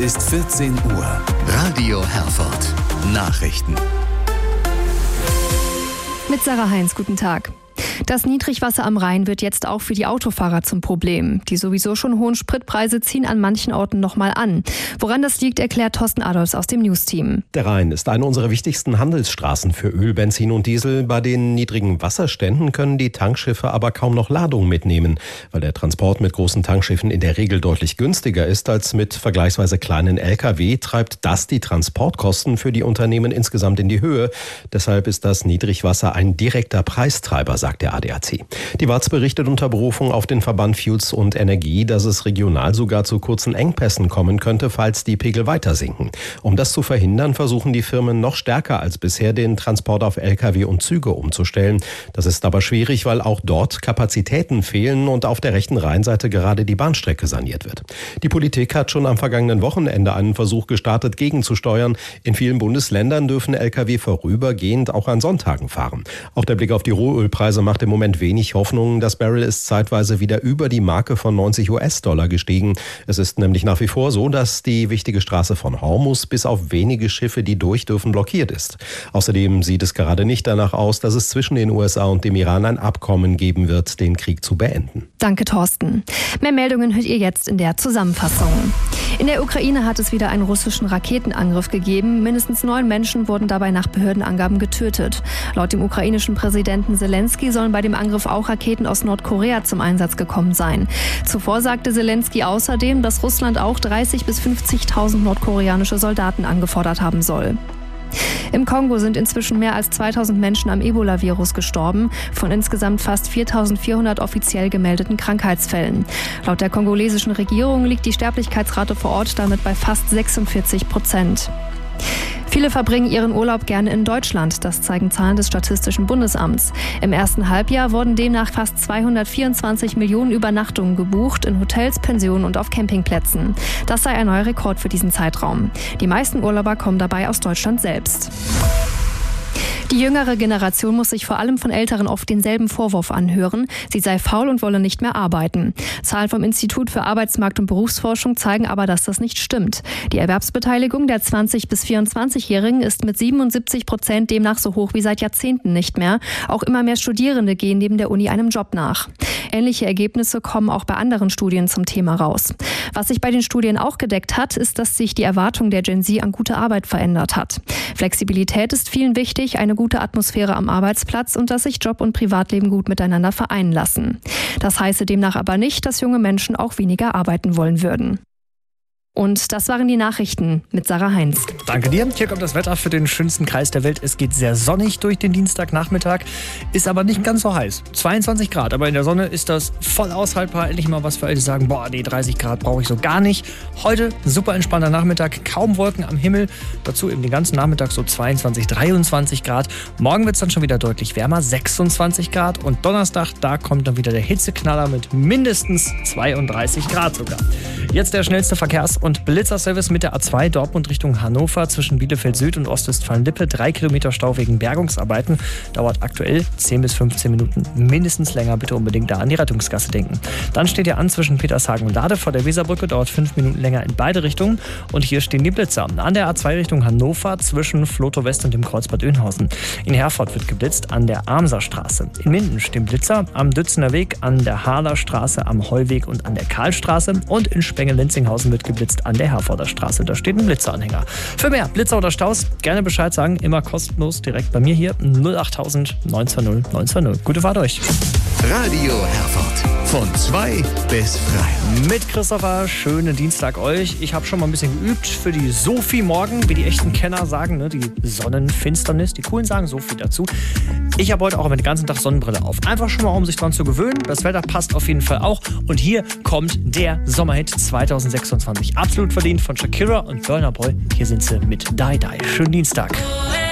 ist 14 Uhr. Radio Herford. Nachrichten. Mit Sarah Heinz, guten Tag. Das Niedrigwasser am Rhein wird jetzt auch für die Autofahrer zum Problem. Die sowieso schon hohen Spritpreise ziehen an manchen Orten nochmal an. Woran das liegt, erklärt Thorsten Adolfs aus dem News-Team. Der Rhein ist eine unserer wichtigsten Handelsstraßen für Öl, Benzin und Diesel. Bei den niedrigen Wasserständen können die Tankschiffe aber kaum noch Ladung mitnehmen, weil der Transport mit großen Tankschiffen in der Regel deutlich günstiger ist als mit vergleichsweise kleinen Lkw, treibt das die Transportkosten für die Unternehmen insgesamt in die Höhe. Deshalb ist das Niedrigwasser ein direkter Preistreiber, sagt der ADAC. Die Watz berichtet unter Berufung auf den Verband Fuels und Energie, dass es regional sogar zu kurzen Engpässen kommen könnte, falls die Pegel weiter sinken. Um das zu verhindern, versuchen die Firmen noch stärker als bisher den Transport auf Lkw und Züge umzustellen. Das ist aber schwierig, weil auch dort Kapazitäten fehlen und auf der rechten Rheinseite gerade die Bahnstrecke saniert wird. Die Politik hat schon am vergangenen Wochenende einen Versuch gestartet, gegenzusteuern. In vielen Bundesländern dürfen Lkw vorübergehend auch an Sonntagen fahren. Auch der Blick auf die Rohölpreise macht im Moment wenig Hoffnung. Das Barrel ist zeitweise wieder über die Marke von $90 gestiegen. Es ist nämlich nach wie vor so, dass die wichtige Straße von Hormuz bis auf wenige Schiffe, die durch dürfen, blockiert ist. Außerdem sieht es gerade nicht danach aus, dass es zwischen den USA und dem Iran ein Abkommen geben wird, den Krieg zu beenden. Danke, Thorsten. Mehr Meldungen hört ihr jetzt in der Zusammenfassung. In der Ukraine hat es wieder einen russischen Raketenangriff gegeben. Mindestens 9 Menschen wurden dabei nach Behördenangaben getötet. Laut dem ukrainischen Präsidenten Zelensky sollen bei dem Angriff auch Raketen aus Nordkorea zum Einsatz gekommen sein. Zuvor sagte Zelensky außerdem, dass Russland auch 30.000 bis 50.000 nordkoreanische Soldaten angefordert haben soll. Im Kongo sind inzwischen mehr als 2.000 Menschen am Ebola-Virus gestorben, von insgesamt fast 4.400 offiziell gemeldeten Krankheitsfällen. Laut der kongolesischen Regierung liegt die Sterblichkeitsrate vor Ort damit bei fast 46%. Viele verbringen ihren Urlaub gerne in Deutschland, das zeigen Zahlen des Statistischen Bundesamts. Im ersten Halbjahr wurden demnach fast 224 Millionen Übernachtungen gebucht in Hotels, Pensionen und auf Campingplätzen. Das sei ein neuer Rekord für diesen Zeitraum. Die meisten Urlauber kommen dabei aus Deutschland selbst. Die jüngere Generation muss sich vor allem von Älteren oft denselben Vorwurf anhören, sie sei faul und wolle nicht mehr arbeiten. Zahlen vom Institut für Arbeitsmarkt- und Berufsforschung zeigen aber, dass das nicht stimmt. Die Erwerbsbeteiligung der 20- bis 24-Jährigen ist mit 77% demnach so hoch wie seit Jahrzehnten nicht mehr. Auch immer mehr Studierende gehen neben der Uni einem Job nach. Ähnliche Ergebnisse kommen auch bei anderen Studien zum Thema raus. Was sich bei den Studien auch gedeckt hat, ist, dass sich die Erwartung der Gen Z an gute Arbeit verändert hat. Flexibilität ist vielen wichtig, eine gute Atmosphäre am Arbeitsplatz und dass sich Job und Privatleben gut miteinander vereinen lassen. Das heiße demnach aber nicht, dass junge Menschen auch weniger arbeiten wollen würden. Und das waren die Nachrichten mit Sarah Heinz. Danke dir. Hier kommt das Wetter für den schönsten Kreis der Welt. Es geht sehr sonnig durch den Dienstagnachmittag, ist aber nicht ganz so heiß. 22 Grad, aber in der Sonne ist das voll aushaltbar. Endlich mal was für alle, die sagen, boah, nee, 30 Grad brauche ich so gar nicht. Heute super entspannter Nachmittag, kaum Wolken am Himmel. Dazu eben den ganzen Nachmittag so 22, 23 Grad. Morgen wird es dann schon wieder deutlich wärmer, 26 Grad. Und Donnerstag, da kommt dann wieder der Hitzeknaller mit mindestens 32 Grad sogar. Jetzt der schnellste Verkehrs- und Blitzerservice mit der A2 Dortmund Richtung Hannover zwischen Bielefeld Süd und Ostwestfalen-Lippe. 3 Kilometer Stau wegen Bergungsarbeiten. Dauert aktuell 10 bis 15 Minuten mindestens länger. Bitte unbedingt da an die Rettungsgasse denken. Dann steht ihr an zwischen Petershagen und Lade vor der Weserbrücke. Dauert 5 Minuten länger in beide Richtungen. Und hier stehen die Blitzer. An der A2 Richtung Hannover zwischen Flotow West und dem Kreuzbad Oeynhausen. In Herford wird geblitzt an der Amserstraße. In Minden stehen Blitzer am Dützener Weg, an der Harler Straße, am Heuweg und an der Karlstraße. Und in Spenge-Lenzinghausen wird geblitzt an der Herforder Straße. Da steht ein Blitzeranhänger. Für mehr Blitzer oder Staus gerne Bescheid sagen. Immer kostenlos direkt bei mir hier 08000 920 920. Gute Fahrt euch. Radio Herford. Von 2 bis 3. Mit Christopher, schönen Dienstag euch. Ich habe schon mal ein bisschen geübt für die Sophie morgen, wie die echten Kenner sagen, ne? Die Sonnenfinsternis. Die Coolen sagen Sophie dazu. Ich habe heute auch immer den ganzen Tag Sonnenbrille auf. Einfach schon mal, um sich dran zu gewöhnen. Das Wetter passt auf jeden Fall auch. Und hier kommt der Sommerhit 2026. Absolut verdient von Shakira und Burna Boy. Hier sind sie mit Die Die. Schönen Dienstag.